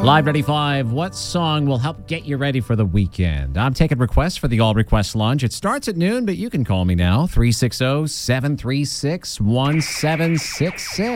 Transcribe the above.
Live 95, what song will help get you ready for the weekend? I'm taking requests for the All Request Lunch. It starts at noon, but you can call me now, 360-736-1766.